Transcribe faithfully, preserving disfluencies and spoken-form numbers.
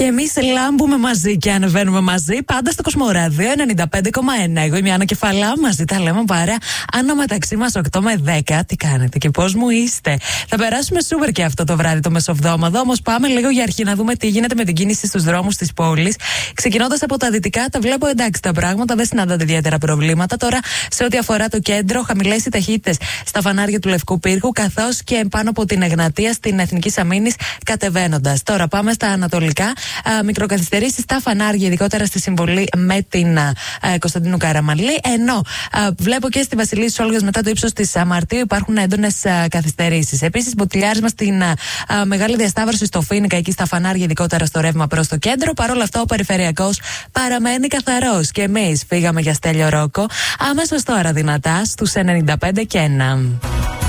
Και εμείς λάμπουμε μαζί και ανεβαίνουμε μαζί, πάντα στο Κοσμοράδιο ενενήντα πέντε κόμμα ένα. Εγώ είμαι η Άννα Κεφαλά, μαζί τα λέμε παρέα. Ανά μεταξύ μας οκτώ με δέκα. Τι κάνετε και πώς μου είστε? Θα περάσουμε σούπερ και αυτό το βράδυ το μεσοβδόμαδο. Όμως πάμε λίγο για αρχή να δούμε τι γίνεται με την κίνηση στους δρόμους της πόλης. Ξεκινώντας από τα δυτικά, τα βλέπω εντάξει τα πράγματα, δεν συναντάτε ιδιαίτερα προβλήματα. Τώρα, σε ό,τι αφορά το κέντρο, χαμηλές οι ταχύτητες στα φανάρια του Λευκού Πύργου, καθώς και πάνω από την Εγνατία στην Εθνική Αμήνης κατεβαίνοντας. Τώρα πάμε στα ανατολικά. Μικροκαθυστερήσεις στα φανάρια, ειδικότερα στη συμβολή με την α, Κωνσταντίνου Καραμανλή. Ενώ α, βλέπω και στη Βασιλίσσης Όλγας μετά το ύψος της Μαρτίου υπάρχουν έντονες καθυστερήσεις. Επίσης, μποτιλιάρισμα στην α, α, μεγάλη διασταύρωση στο Φοίνικα, εκεί στα φανάρια, ειδικότερα στο ρεύμα προς το κέντρο. Παρ' όλα αυτά, ο περιφερειακός παραμένει καθαρός. Και εμείς φύγαμε για Στέλιο Ρόκο αμέσως τώρα δυνατά στους ενενήντα πέντε και ένα.